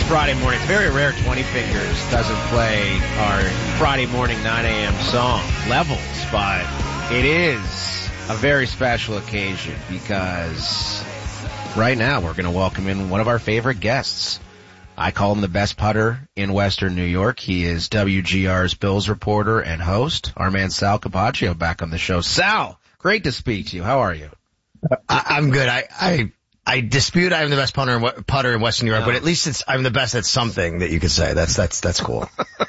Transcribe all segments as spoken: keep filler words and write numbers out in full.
It's Friday morning. It's very rare twenty Fingers doesn't play our Friday morning nine a.m. song, Levels, but it is a very special occasion because right now we're going to welcome in one of our favorite guests. I call him the best putter in Western New York. He is W G R's Bills reporter and host, our man Sal Capaccio, back on the show. Sal, great to speak to you. How are you? I, I'm good. I, I, I dispute I'm the best punter in, putter in Western New York, no. But at least it's, I'm the best at something that you could say. That's, that's, that's cool.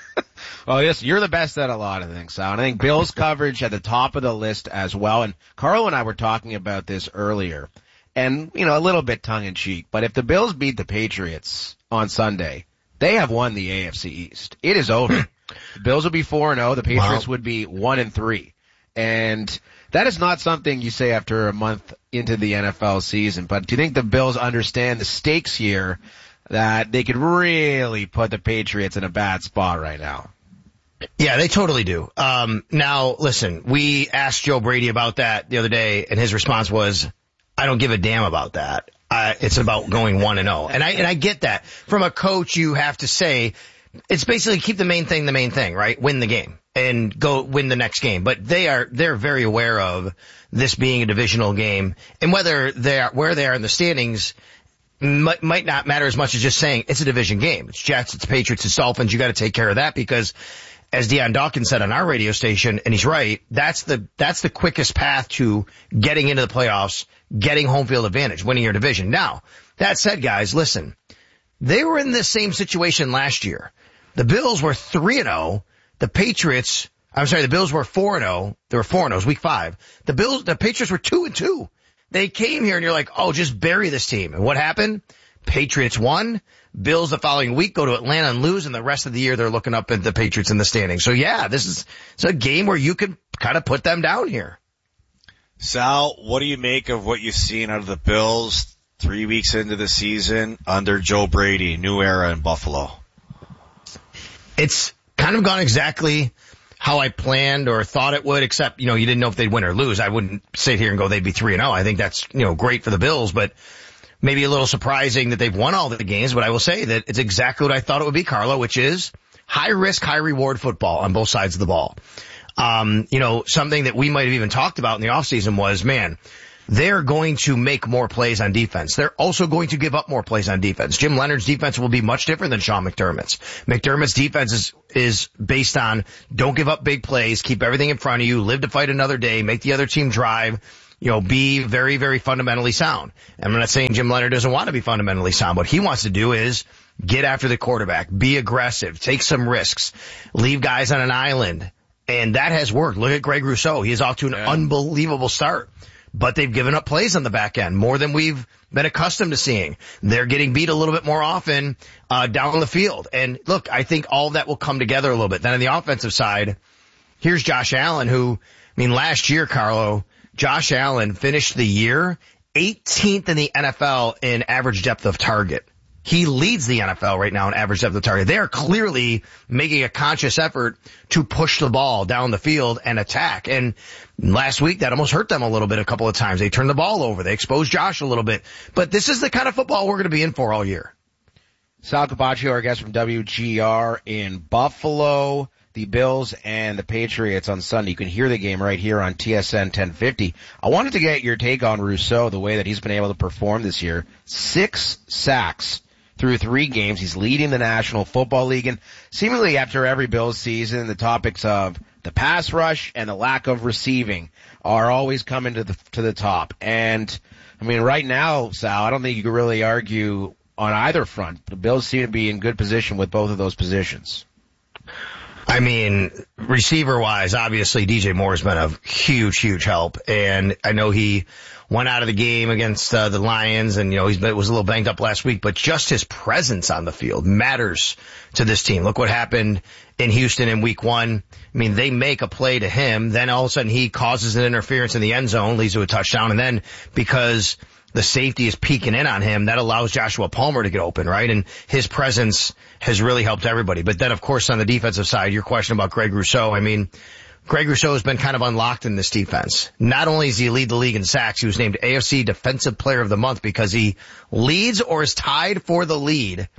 Well, yes, you're the best at a lot of things, Sal. And I think Bills coverage at the top of the list as well. And Carl and I were talking about this earlier. And, you know, a little bit tongue-in-cheek, but if the Bills beat the Patriots on Sunday, they have won the A F C East. It is over. The Bills will be four and oh. The Patriots wow. would be one and three. And that is not something you say after a month into the N F L season. But do you think the Bills understand the stakes here, that they could really put the Patriots in a bad spot right now? Yeah, they totally do. Um, now, listen, we asked Joe Brady about that the other day, and his response was, I don't give a damn about that. Uh, it's about going one and oh. And I, and I get that. From a coach, you have to say, it's basically keep the main thing the main thing, right? Win the game and go win the next game. But they are, they're very aware of this being a divisional game, and whether they're, where they are in the standings might, might not matter as much as just saying it's a division game. It's Jets, it's Patriots, it's Dolphins. You got to take care of that because, as Deion Dawkins said on our radio station, and he's right, that's the, that's the quickest path to getting into the playoffs, getting home field advantage, winning your division. Now, that said, guys, listen, they were in this same situation last year. The Bills were three and oh. The Patriots, I'm sorry, the Bills were four and oh. They were four and oh. It was week five. The Bills, the Patriots were two and two. They came here and you're like, oh, just bury this team. And what happened? Patriots won. Bills the following week go to Atlanta and lose, and the rest of the year they're looking up at the Patriots in the standings. So yeah, this is, it's a game where you can kind of put them down here. Sal, what do you make of what you've seen out of the Bills three weeks into the season under Joe Brady, new era in Buffalo? It's kind of gone exactly how I planned or thought it would, except, you know, you didn't know if they'd win or lose. I wouldn't sit here and go they'd be three and oh. I think that's, you know, great for the Bills, but maybe a little surprising that they've won all the games. But I will say that it's exactly what I thought it would be, Carlo, which is high risk, high reward football on both sides of the ball. Um, you know, something that we might have even talked about in the offseason was, man, they're going to make more plays on defense. They're also going to give up more plays on defense. Jim Leonard's defense will be much different than Sean McDermott's. McDermott's defense is, is based on don't give up big plays, keep everything in front of you, live to fight another day, make the other team drive, you know, be very, very fundamentally sound. And I'm not saying Jim Leonard doesn't want to be fundamentally sound. What he wants to do is get after the quarterback, be aggressive, take some risks, leave guys on an island. And that has worked. Look at Greg Rousseau. He is off to an yeah. unbelievable start. But they've given up plays on the back end, more than we've been accustomed to seeing. They're getting beat a little bit more often uh down the field. And look, I think all of that will come together a little bit. Then on the offensive side, here's Josh Allen, who, I mean, last year, Carlo, Josh Allen finished the year eighteenth in the N F L in average depth of target. He leads the N F L right now in average depth of target. They are clearly making a conscious effort to push the ball down the field and attack. And last week, that almost hurt them a little bit a couple of times. They turned the ball over. They exposed Josh a little bit. But this is the kind of football we're going to be in for all year. Sal Capaccio, our guest from W G R in Buffalo. The Bills and the Patriots on Sunday. You can hear the game right here on T S N ten fifty. I wanted to get your take on Rousseau, the way that he's been able to perform this year. Six sacks through three games. He's leading the National Football League, and seemingly after every Bills season, the topics of the pass rush and the lack of receiving are always coming to the to the top. And I mean, right now, Sal, I don't think you can really argue on either front. The Bills seem to be in good position with both of those positions. I mean, receiver-wise, obviously D J Moore's been a huge, huge help, and I know he went out of the game against uh, the Lions, and you know he's been, was a little banged up last week, but just his presence on the field matters to this team. Look what happened in Houston in week one. I mean, they make a play to him, then all of a sudden he causes an interference in the end zone, leads to a touchdown, and then because the safety is peeking in on him, that allows Joshua Palmer to get open, right? And his presence has really helped everybody. But then, of course, on the defensive side, your question about Greg Rousseau, I mean, Greg Rousseau has been kind of unlocked in this defense. Not only does he lead the league in sacks, he was named A F C Defensive Player of the Month because he leads or is tied for the lead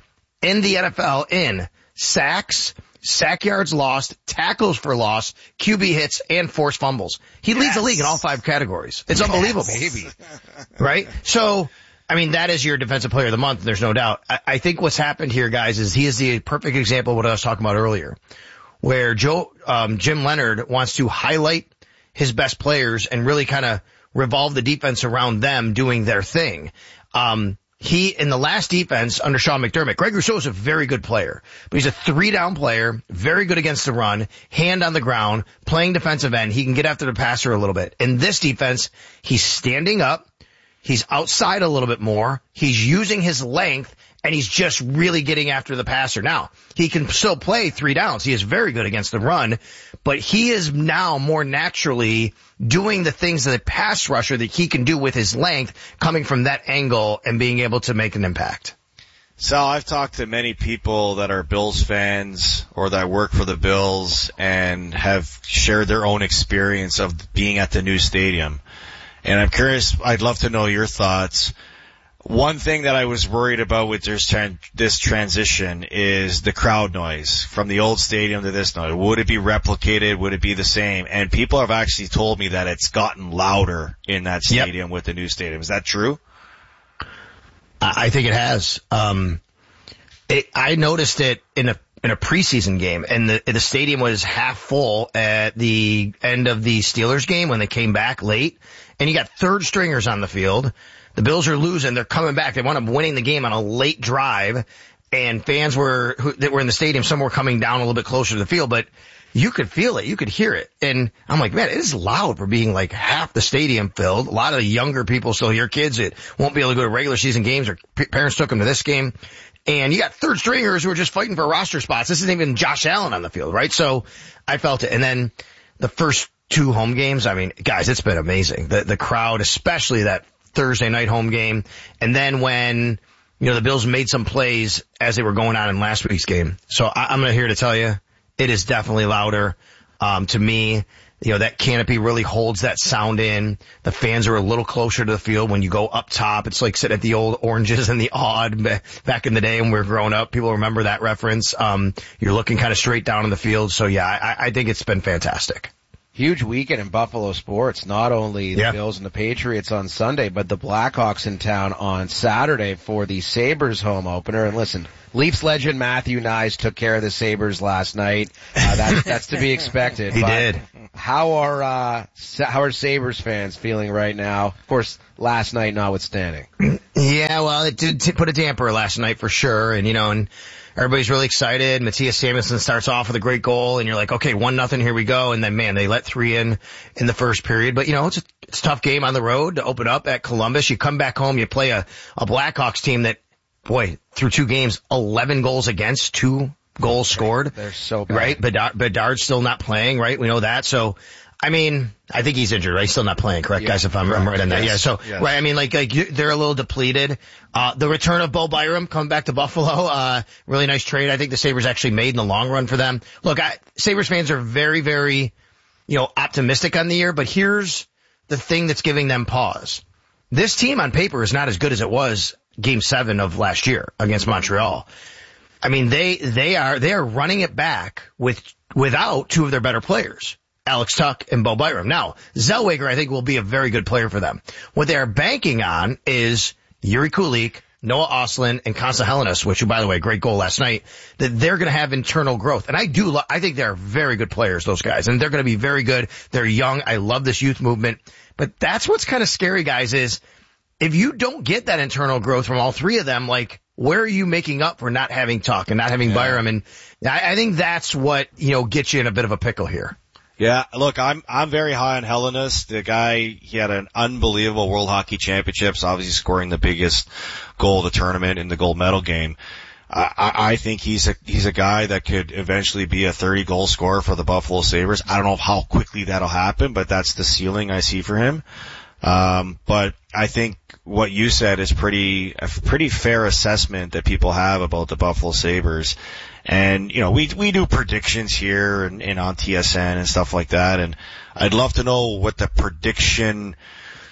in the N F L in sacks, sack yards lost, tackles for loss, Q B hits, and forced fumbles. He yes. leads the league in all five categories. It's yes, unbelievable. Baby. Right? So, I mean, that is your defensive player of the month, there's no doubt. I, I think what's happened here, guys, is he is the perfect example of what I was talking about earlier, where Joe, um, Jim Leonhard wants to highlight his best players and really kind of revolve the defense around them doing their thing. Um, He, in the last defense under Sean McDermott, Greg Rousseau is a very good player, but he's a three-down player, very good against the run, hand on the ground, playing defensive end. He can get after the passer a little bit. In this defense, he's standing up, he's outside a little bit more, he's using his length, and he's just really getting after the passer. Now, he can still play three downs. He is very good against the run, but he is now more naturally doing the things that a pass rusher that he can do with his length, coming from that angle and being able to make an impact. Sal, I've talked to many people that are Bills fans or that work for the Bills and have shared their own experience of being at the new stadium. And I'm curious, I'd love to know your thoughts. One thing that I was worried about with this, tran- this transition is the crowd noise from the old stadium to this noise. Would it be replicated? Would it be the same? And people have actually told me that it's gotten louder in that stadium yep. with the new stadium. Is that true? I think it has. Um, it, I noticed it in a in a preseason game, and the the stadium was half full at the end of the Steelers game when they came back late, and you got third stringers on the field. The Bills are losing. They're coming back. They wound up winning the game on a late drive, and fans were who, that were in the stadium, some were coming down a little bit closer to the field, but you could feel it. You could hear it. And I'm like, man, it is loud for being like half the stadium filled. A lot of the younger people still here, kids that won't be able to go to regular season games, or p- parents took them to this game. And you got third stringers who are just fighting for roster spots. This isn't even Josh Allen on the field, right? So I felt it. And then the first two home games, I mean, guys, it's been amazing. The the crowd, especially that Thursday night home game. And then when, you know, the Bills made some plays as they were going on in last week's game. So I, I'm here to tell you, it is definitely louder. Um, to me, you know, that canopy really holds that sound in. The fans are a little closer to the field when you go up top. It's like sitting at the old Oranges and the Odd back in the day when we were growing up. People remember that reference. Um, you're looking kind of straight down in the field. So yeah, I, I think it's been fantastic. Huge weekend in Buffalo sports. Not only the yeah. Bills and the Patriots on Sunday, but the Blackhawks in town on Saturday for the Sabres home opener. And listen, Leafs legend Matthew Nyes took care of the Sabres last night. Uh, that's, that's to be expected. He but did. How are, uh, how are Sabres fans feeling right now? Of course, last night notwithstanding. Yeah, well, it did t- put a damper last night for sure. And, you know, and everybody's really excited. Matthias Samuelsson starts off with a great goal, and you're like, okay, one nothing, here we go. And then, man, they let three in in the first period. But, you know, it's a, it's a tough game on the road to open up at Columbus. You come back home, you play a, a Blackhawks team that, boy, through two games, eleven goals against, two goals scored. They're so bad. Right? Bedard, Bedard's still not playing, right? We know that. So, I mean, I think he's injured, right? He's still not playing, correct, yeah, guys, if I'm, I'm right on that. Yes. Yeah, so, yes. right, I mean, like, like, they're a little depleted. Uh, the return of Bo Byram coming back to Buffalo, uh, really nice trade. I think the Sabres actually made in the long run for them. Look, I, Sabres fans are very, very, you know, optimistic on the year, but here's the thing that's giving them pause. This team on paper is not as good as it was game seven of last year against Montreal. I mean, they, they are, they are running it back with, without two of their better players, Alex Tuch and Bo Byram. Now, Zellweger, I think, will be a very good player for them. What they're banking on is Yuri Kulik, Noah Ostlund, and Konsta Helenius, which, by the way, great goal last night, that they're going to have internal growth. And I do, lo- I think they're very good players, those guys, and they're going to be very good. They're young. I love this youth movement. But that's what's kind of scary, guys, is if you don't get that internal growth from all three of them, like, where are you making up for not having Tuch and not having yeah. Byram? And I, I think that's what, you know, gets you in a bit of a pickle here. Yeah, look, I'm I'm very high on Helenius. The guy, he had an unbelievable World Hockey Championships, obviously scoring the biggest goal of the tournament in the gold medal game. I, I think he's a he's a guy that could eventually be a thirty goal scorer for the Buffalo Sabres. I don't know how quickly that'll happen, but that's the ceiling I see for him. Um, but I think what you said is pretty a pretty fair assessment that people have about the Buffalo Sabres. And, you know, we, we do predictions here and, and on T S N and stuff like that. And I'd love to know what the prediction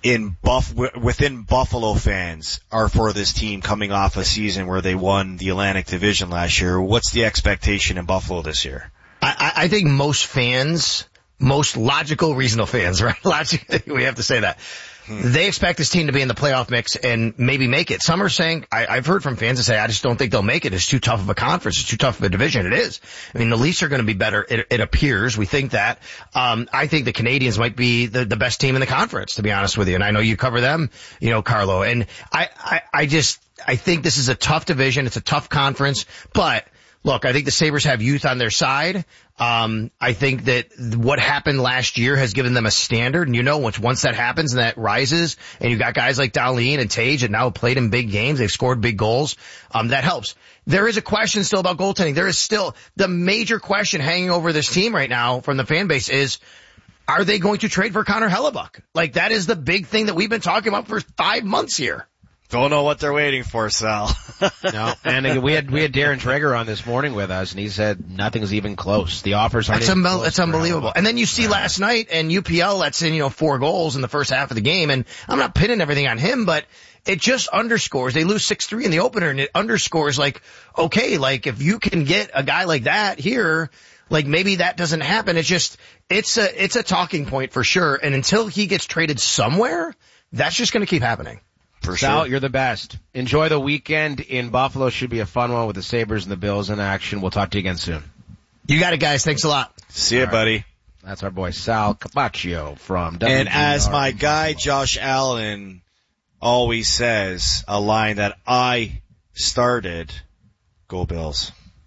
in Buff within Buffalo fans are for this team coming off a season where they won the Atlantic Division last year? What's the expectation in Buffalo this year? I, I think most fans, most logical, reasonable fans, right? Logic, we have to say that. Hmm. They expect this team to be in the playoff mix and maybe make it. Some are saying, I, I've heard from fans that say, I just don't think they'll make it. It's too tough of a conference. It's too tough of a division. It is. I mean, the Leafs are going to be better. It, it appears. We think that. Um, I think the Canadians might be the, the best team in the conference, to be honest with you. And I know you cover them, you know, Carlo. And I, I, I just, I think this is a tough division. It's a tough conference, but look, I think the Sabres have youth on their side. Um, I think that what happened last year has given them a standard. And you know, once, once that happens and that rises, and you've got guys like Dahlin and Tage that now have played in big games, they've scored big goals, um, that helps. There is a question still about goaltending. There is still the major question hanging over this team right now from the fan base is, are they going to trade for Connor Hellebuyck? Like, that is the big thing that we've been talking about for five months here. Don't know what they're waiting for, Sal. No, and we had we had Darren Traeger on this morning with us, and he said nothing's even close. The offers aren't. It's, even unbe- close it's unbelievable. And then you see last night, and U P L lets in, you know, four goals in the first half of the game, and I'm not pinning everything on him, but it just underscores. They lose six three in the opener, and it underscores, like, okay, like, if you can get a guy like that here, like, maybe that doesn't happen. It's just, it's a it's a talking point for sure, and until he gets traded somewhere, that's just going to keep happening. For Sal, sure. You're the best. Enjoy the weekend in Buffalo. Should be a fun one with the Sabres and the Bills in action. We'll talk to you again soon. You got it, guys. Thanks a lot. See you, right. buddy. That's our boy Sal Capaccio from W G R. And as my guy Josh Allen always says, a line that I started, go Bills.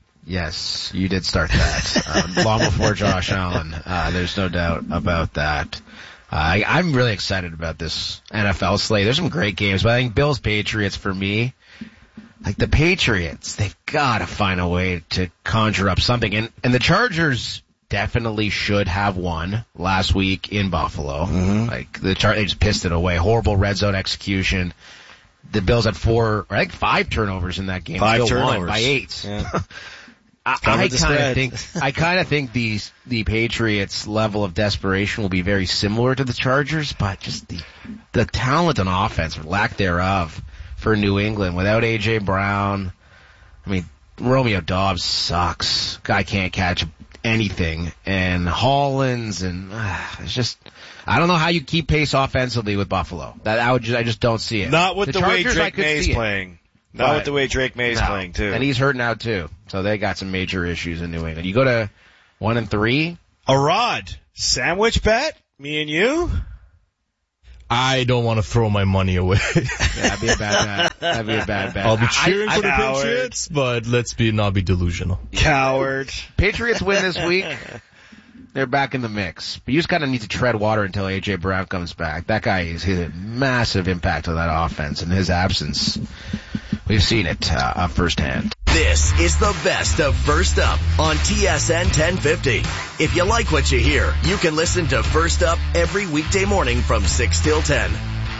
Yes, you did start that. um, long before Josh Allen. Uh, there's no doubt about that. Uh, I, I'm really excited about this N F L slate. There's some great games, but I think Bills Patriots for me, like the Patriots, they've got to find a way to conjure up something. And, and the Chargers definitely should have won last week in Buffalo. Mm-hmm. Like the Char- they just pissed it away. Horrible red zone execution. The Bills had four, or I think five turnovers in that game. Five Still turnovers. won by eight. Yeah. I, I kind of think I kind of think the the Patriots' level of desperation will be very similar to the Chargers, but just the the talent on offense or lack thereof for New England without A J Brown. I mean, Romeo Doubs sucks. Guy can't catch anything, and Hollins, and uh, it's just I don't know how you keep pace offensively with Buffalo. That I would just I just don't see it. Not with the, the way Chargers, Drake May's playing. Not But, with the way Drake May's no. playing, too. And he's hurt now, too. So they got some major issues in New England. You go to one and three. A Rod, sandwich bet? Me and you? I don't want to throw my money away. Yeah, that'd be a bad bet. That'd be a bad bet. I'll be cheering I, I, for the Coward. Patriots, but let's be not be delusional. Coward. Patriots win this week. They're back in the mix. But you just kind of need to tread water until A J Brown comes back. That guy is he's a massive impact on that offense. In his absence, we've seen it uh, firsthand. This is the best of First Up on T S N ten fifty. If you like what you hear, you can listen to First Up every weekday morning from six till ten.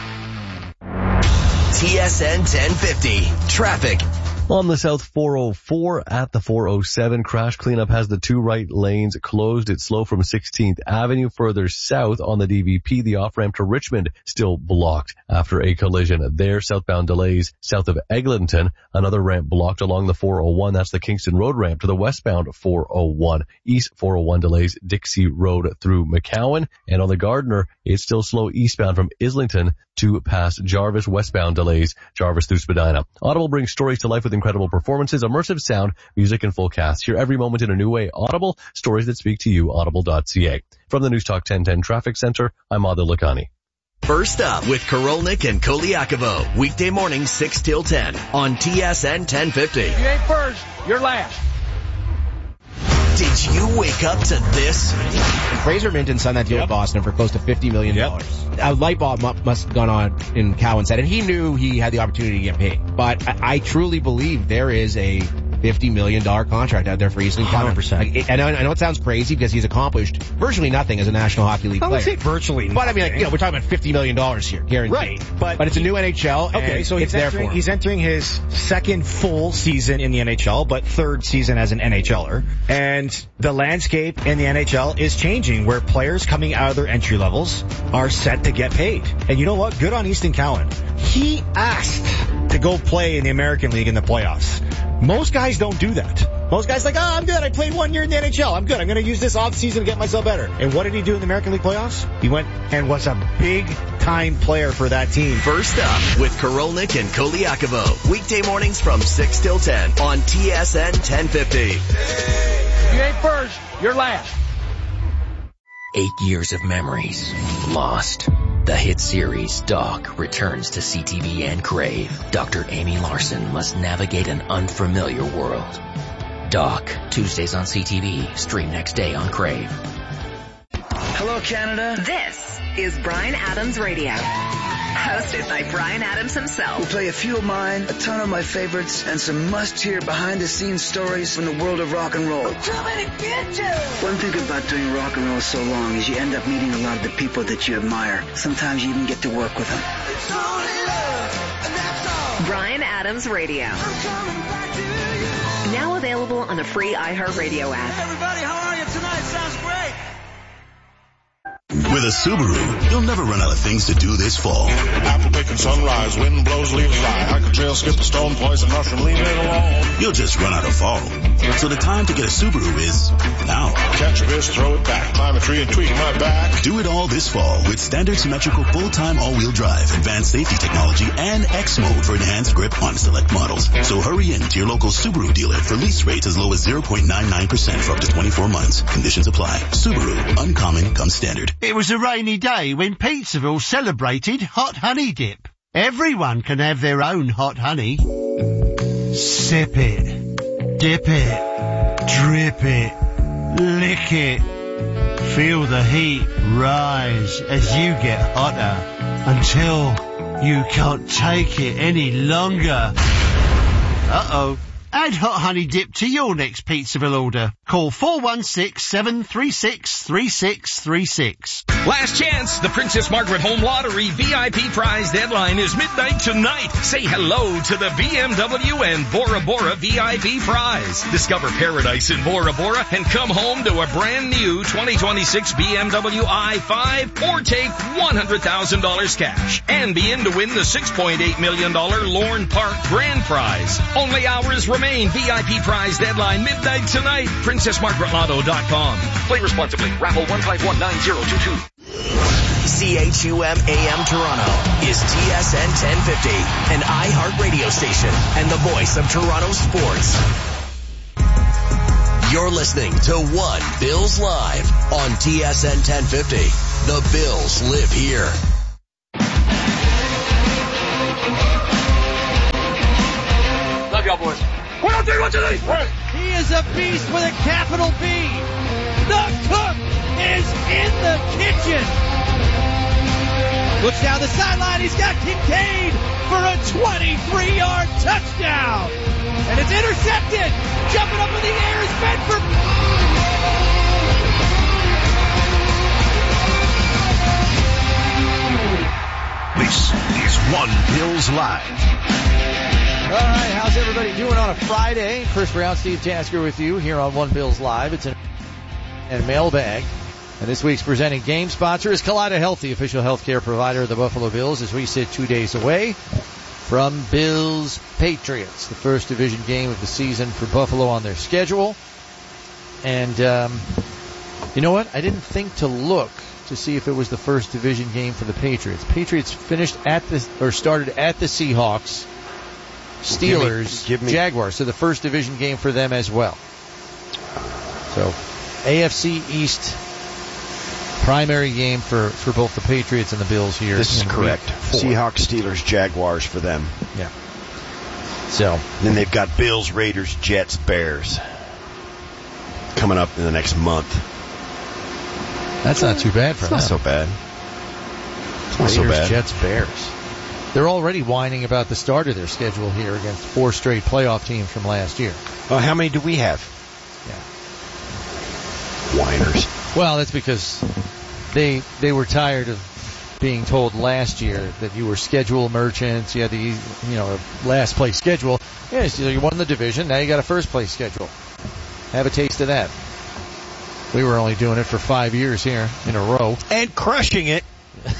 T S N ten fifty. Traffic. On the South four oh four at the four oh seven, crash cleanup has the two right lanes closed. It's slow from sixteenth Avenue. Further south on the D V P, the off-ramp to Richmond still blocked after a collision. There, southbound delays south of Eglinton. Another ramp blocked along the four oh one. That's the Kingston Road ramp to the westbound four oh one. East four oh one delays Dixie Road through McCowan. And on the Gardiner, it's still slow eastbound from Islington to past Jarvis. Westbound delays Jarvis through Spadina. Audible brings stories to life with incredible performances, immersive sound, music, and full cast. Hear every moment in a new way. Audible, stories that speak to you. Audible dot c a. From the News Talk ten ten Traffic Center, I'm Adil Lakhani. First Up with Karolnik and Koliakovo. Weekday morning six till ten on T S N ten fifty. You ain't first, you're last. Did you wake up to this? Fraser Minton signed that deal Yep. with Boston for close to fifty million dollars. Yep. A light bulb mu- must have gone on in Cowan's head, and he knew he had the opportunity to get paid. But I, I truly believe there is a fifty million dollars contract out there for Easton Cowan. one hundred percent. Like, and I know it sounds crazy because he's accomplished virtually nothing as a National Hockey League I would player. say virtually But I mean, like, you know, we're talking about fifty million dollars here, guaranteed. Right, but- but it's a new N H L, Okay, and so it's he's there entering, for him. he's entering his second full season in the N H L, but third season as an NHLer. And the landscape in the N H L is changing, where players coming out of their entry levels are set to get paid. And you know what? Good on Easton Cowan. He asked to go play in the American League in the playoffs. Most guys don't do that. Most guys are like, oh, I'm good. I played one year in the N H L. I'm good. I'm going to use this off season to get myself better. And what did he do in the American League playoffs? He went and was a big time player for that team. First Up with Korolnik and Koliakovo. Weekday mornings from six till ten on T S N ten fifty. If you ain't first, you're last. Eight years of memories lost. The hit series Doc returns to C T V and Crave. Doctor Amy Larson must navigate an unfamiliar world. Doc, Tuesdays on C T V, stream next day on Crave. Hello, Canada. This is Bryan Adams Radio. Hosted by Bryan Adams himself. We'll play a few of mine, a ton of my favorites, and some must-hear behind-the-scenes stories from the world of rock and roll. Too many bitches! One thing about doing rock and roll so long is you end up meeting a lot of the people that you admire. Sometimes you even get to work with them. It's only love, and that's all. Bryan Adams Radio. I'm coming back to you. Now available on the free iHeartRadio app. Hey everybody, how are you tonight? Sounds great. With a Subaru, you'll never run out of things to do this fall. Apple picking sunrise, wind blows leaves dry. Hiker trail, skip the stone, poison mushroom, leave it alone. You'll just run out of fall. So the time to get a Subaru is now. Catch a fish, throw it back, climb a tree and tweak my back. Do it all this fall with standard symmetrical full-time all-wheel drive, advanced safety technology, and X mode for enhanced grip on select models. So hurry in to your local Subaru dealer for lease rates as low as zero point nine nine percent for up to twenty-four months. Conditions apply. Subaru, uncommon comes standard. It was a rainy day when Pizzaville celebrated Hot Honey Dip. Everyone can have their own hot honey. Sip it, dip it, drip it, lick it. Feel the heat rise as you get hotter until you can't take it any longer. Uh-oh. Add Hot Honey Dip to your next Pizzaville order. Call four one six, seven three six, three six three six. Last chance. The Princess Margaret Home Lottery V I P prize deadline is midnight tonight. Say hello to the B M W and Bora Bora V I P prize. Discover paradise in Bora Bora and come home to a brand new twenty twenty-six B M W i five or take one hundred thousand dollars cash and be in to win the six point eight million dollars Lorne Park Grand Prize. Only hours remain. V I P prize deadline midnight tonight. princess margaret lotto dot com. Play responsibly. Raffle one five one nine zero two two. C H U M A M Toronto is T S N ten fifty, an iHeart radio station and the voice of Toronto sports. You're listening to One Bills Live on T S N ten fifty. The Bills live here. Love y'all, boys. One, two, three, one, two, three. He is a beast with a capital B. The cook is in the kitchen. Looks down the sideline. He's got Kincaid for a twenty-three-yard touchdown. And it's intercepted. Jumping up in the air is Bedford. This is One Bills Live. All right, how's everybody doing on a Friday? Chris Brown, Steve Tasker with you here on One Bills Live. It's a and mailbag. And this week's presenting game sponsor is Kaleida Health, the official healthcare provider of the Buffalo Bills, as we sit two days away from Bills Patriots, the first division game of the season for Buffalo on their schedule. And um, you know what? I didn't think to look to see if it was the first division game for the Patriots. Patriots finished at the or started at the Seahawks. Steelers, give me, give me. Jaguars, so the first division game for them as well. So, A F C East primary game for, for both the Patriots and the Bills here. This is correct. Seahawks, Steelers, Jaguars for them. Yeah. So. Then they've got Bills, Raiders, Jets, Bears coming up in the next month. That's not too bad for it's them. Not so bad. It's not Raiders, so bad. Jets, Bears. They're already whining about the start of their schedule here against four straight playoff teams from last year. Well, how many do we have? Yeah. Whiners. Well, that's because they they were tired of being told last year that you were schedule merchants. You had the, you know, last place schedule. Yeah, so you won the division. Now you got a first place schedule. Have a taste of that. We were only doing it for five years here in a row. And crushing it.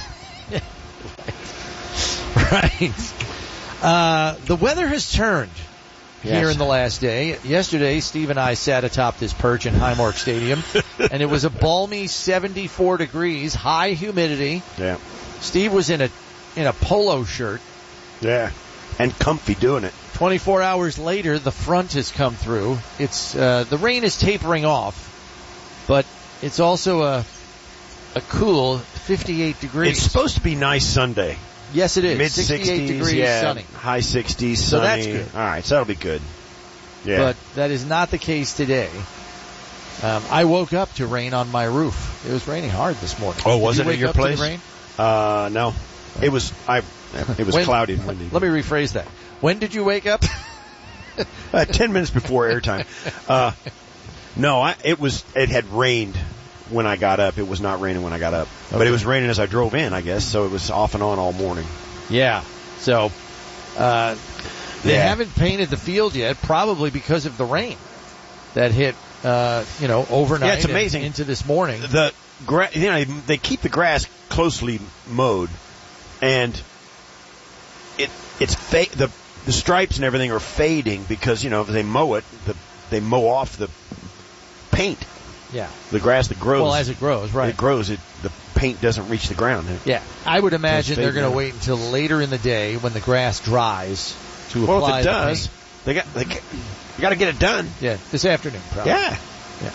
Right. Uh, the weather has turned Yes. here in the last day. Yesterday, Steve and I sat atop this perch in Highmark Stadium, and it was a balmy seventy-four degrees, high humidity. Yeah. Steve was in a in a polo shirt. Yeah. And comfy doing it. twenty-four hours later, the front has come through. It's uh, the rain is tapering off, but it's also a a cool fifty-eight degrees. It's supposed to be nice Sunday. Yes, it is. Mid sixty-eight sixties, degrees, yeah, sunny. high sixties, So sunny. that's good. All right, so that'll be good. Yeah. But that is not the case today. Um, I woke up to rain on my roof. It was raining hard this morning. Oh, Did was you it wake at your up to place? the rain? Uh, no. It was I. It was When- cloudy and windy. Let me rephrase that. When did you wake up? uh, ten minutes before airtime. Uh, no, I, it was. It had rained when I got up. It was not raining when I got up, but Okay. it was raining as I drove in. I guess so. It was off and on all morning. Yeah. So, uh, they Yeah. haven't painted the field yet, probably because of the rain that hit, uh, you know, overnight Yeah, it's and amazing. into this morning. The gra- you know, they keep the grass closely mowed, and it it's fa- the the stripes and everything are fading because you know if they mow it, the, they mow off the paint. Yeah. The grass that grows. Well, as it grows, right. It grows. It the paint doesn't reach the ground. It- Yeah. I would imagine Those they're going to fade wait until later in the day when the grass dries to Well, apply if it the does, paint. they got they got, you got to get it done. Yeah, this afternoon, probably. Yeah. Yeah.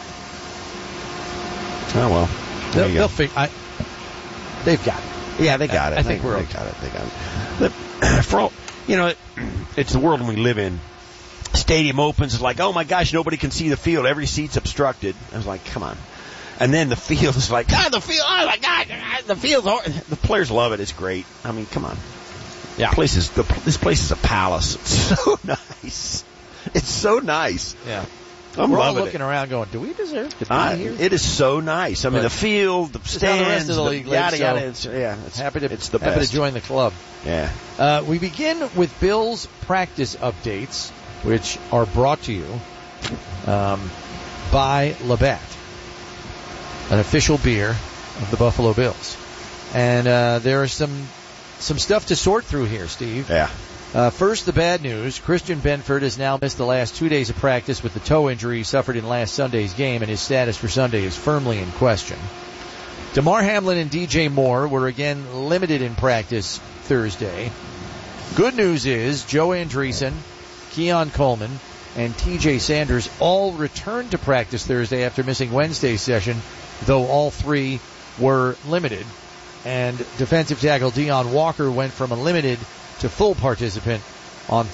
Oh well. There They'll, you they'll go. fig- I, they've got it. Yeah, they got I- it. I think they, we're they okay. got it. They got it. But for all, you know, it, it's the world we live in. Stadium opens, it's like, oh my gosh, nobody can see the field. Every seat's obstructed. I was like, come on. And then the field is like, ah, the field, oh my God, the field's hor-" The players love it. It's great. I mean, come on. Yeah. Place is, the, this place is a palace. It's so nice. It's so nice. Yeah. I'm We're all loving looking it. around going, do we deserve to be I, here? it is so nice. I mean, But the field, the Just how stands, the rest of the league lives, yada so yada. It's, yeah, it's happy to, it's the happy best. to join the club. Yeah. Uh, we begin with Bills practice updates, which are brought to you um, by Labatt, an official beer of the Buffalo Bills. And uh, there are some some stuff to sort through here, Steve. Yeah. Uh, first, the bad news. Christian Benford has now missed the last two days of practice with the toe injury he suffered in last Sunday's game, and his status for Sunday is firmly in question. DeMar Hamlin and D J Moore were again limited in practice Thursday. Good news is Joe Andreessen, Keon Coleman, and T J Sanders all returned to practice Thursday after missing Wednesday's session, though all three were limited. And defensive tackle Deion Walker went from a limited to full participant on